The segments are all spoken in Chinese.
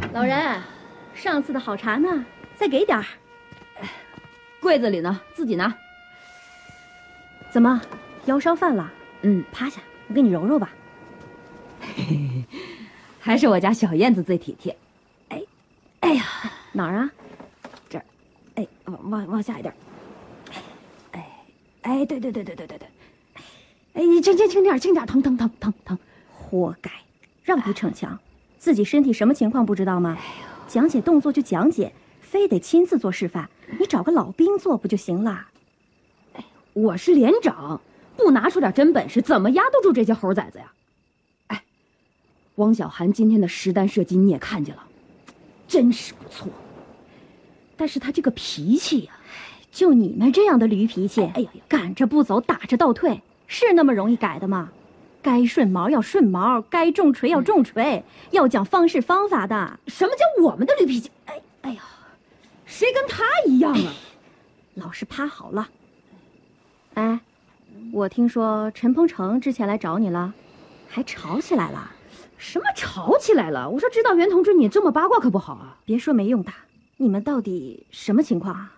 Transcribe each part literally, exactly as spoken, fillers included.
老人，上次的好茶呢？再给点儿。 柜子里呢，自己拿。 怎么，腰烧犯了？ 嗯， 趴下，我给你揉揉吧。 嘿嘿，还是我家小燕子最体贴。哎，哎呀， 哪儿啊？ 这儿。哎，往往往下一点。哎，哎，对对对对对对对。哎，你轻轻轻点，轻点，疼疼疼疼疼。 活该，让你逞强，自己身体什么情况不知道吗？讲解动作就讲解，非得亲自做示范，你找个老兵做不就行了？ 哎，我是连长，不拿出点真本事，怎么压得住这些猴崽子呀？哎，汪小涵今天的实弹射击你也看见了，真是不错。但是他这个脾气呀、 啊，就你们这样的驴脾气， 哎呀呀， 赶着不走，打着倒退，是那么容易改的吗？该顺毛要顺毛，该重锤要重锤，嗯、要讲方式方法的。 什么叫我们的驴脾气？哎哎呀，谁跟他一样啊？ 老师趴好了。哎，我听说陈鹏程之前来找你了，还吵起来了。 什么吵起来了？我说指导员同志，你这么八卦可不好啊！ 别说没用的，你们到底什么情况啊？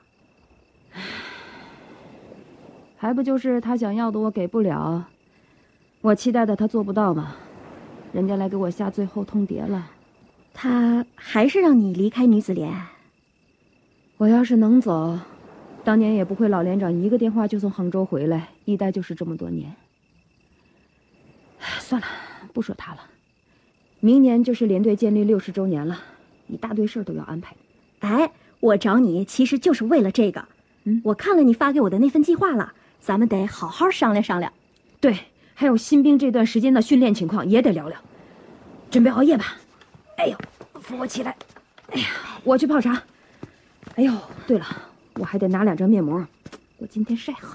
还不就是他想要的我给不了，我期待的他做不到嘛，人家来给我下最后通牒了。 他还是让你离开女子连。 我要是能走，当年也不会老连长一个电话就从杭州回来，一待就是这么多年。算了，不说他了。明年就是连队建立六十周年了，一大堆事儿都要安排。 哎，我找你其实就是为了这个。 嗯， 我看了你发给我的那份计划了，咱们得好好商量商量。 对，还有新兵这段时间的训练情况也得聊聊。准备熬夜吧。哎呦，扶我起来。哎呀，我去泡茶。哎呦，对了，我还得拿两张面膜，我今天晒好。